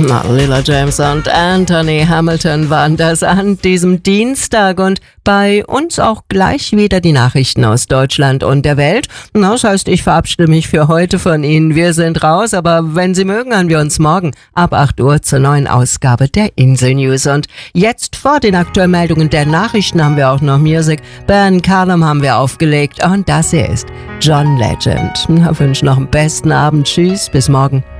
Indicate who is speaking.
Speaker 1: Lila James und Anthony Hamilton waren das an diesem Dienstag und bei uns auch gleich wieder die Nachrichten aus Deutschland und der Welt. Das heißt, ich verabschiede mich für heute von Ihnen. Wir sind raus, aber wenn Sie mögen, hören wir uns morgen ab 8 Uhr zur neuen Ausgabe der Insel News. Und jetzt vor den aktuellen Meldungen der Nachrichten haben wir auch noch Musik. Ben Callum haben wir aufgelegt und das hier ist John Legend. Ich wünsche noch einen besten Abend. Tschüss, bis morgen.